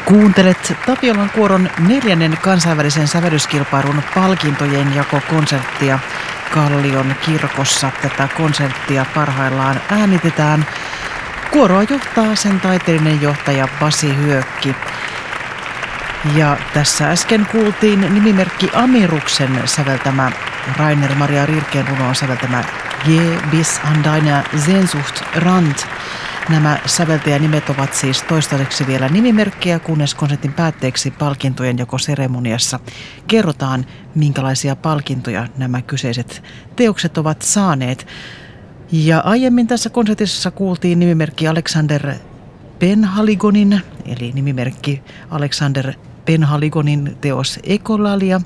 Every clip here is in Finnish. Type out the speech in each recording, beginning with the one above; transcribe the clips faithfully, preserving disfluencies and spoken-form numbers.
Kuuntelet Tapiolan kuoron neljännen kansainvälisen sävellyskilpailun palkintojen jakokonserttia Kallion kirkossa. Tätä konserttia parhaillaan äänitetään. Kuoroa johtaa sen taiteellinen johtaja Pasi Hyökki. Ja tässä äsken kuultiin nimimerkki Amiruksen säveltämä, Rainer Maria Rilken runoon säveltämä Geh bis an deine Sehnsucht Rand. Nämä säveltäjänimet ovat siis toistaiseksi vielä nimimerkkejä, kunnes konsertin päätteeksi palkintojen jakoseremoniassa kerrotaan, minkälaisia palkintoja nämä kyseiset teokset ovat saaneet. Ja aiemmin tässä konsertissa kuultiin nimimerkki Alexander Penhaligonin, eli nimimerkki Alexander Penhaligonin teos Ekolalia.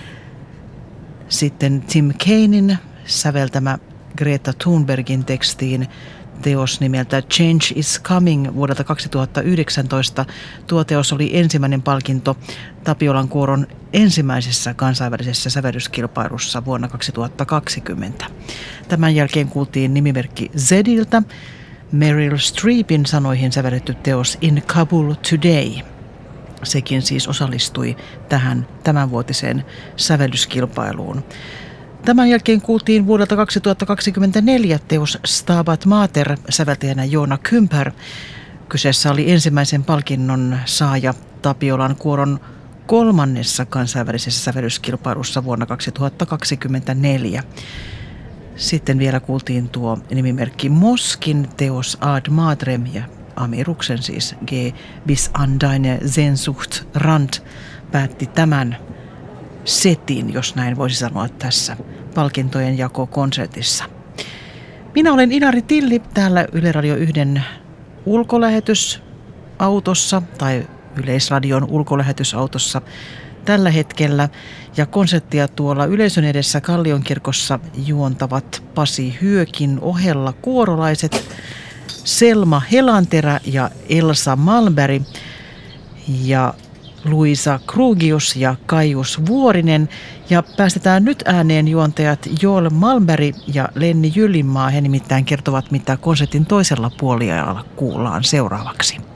Sitten Tim Kainin säveltämä Greta Thunbergin tekstiin teos nimeltä Change is Coming vuodelta kaksituhattayhdeksäntoista. Tuo teos oli ensimmäinen palkinto Tapiolan kuoron ensimmäisessä kansainvälisessä sävellyskilpailussa vuonna kaksituhattakaksikymmentä. Tämän jälkeen kuultiin nimimerkki Zediltä Meryl Streepin sanoihin sävelletty teos In Kabul Today. Sekin siis osallistui tähän tämänvuotiseen sävellyskilpailuun. Tämän jälkeen kuultiin vuodelta kaksituhattakaksikymmentäneljä teos Stabat Mater säveltäjänä Joona Kymper. Kyseessä oli ensimmäisen palkinnon saaja Tapiolan kuoron kolmannessa kansainvälisessä sävellyskilpailussa vuonna kaksituhattakaksikymmentäneljä. Sitten vielä kuultiin tuo nimimerkki Moskin teos Ad Matrem ja Amiruksen siis Geh bis an deine Sehnsucht Rand päätti tämän setin, jos näin voisi sanoa tässä palkintojen jakokonsertissa. Minä olen Inari Tilli täällä Yle Radio yhden ulkolähetysautossa tai Yleisradion ulkolähetysautossa tällä hetkellä. Ja konserttia tuolla yleisön edessä Kallion kirkossa juontavat Pasi Hyökin ohella kuorolaiset Selma Helanterä ja Elsa Malmberg ja Luisa Krugius ja Kaius Vuorinen. Ja päästetään nyt ääneen juontajat Joel Malmberg ja Lenni Jylinmaa. He nimittäin kertovat, mitä konsertin toisella puoliajalla kuullaan seuraavaksi.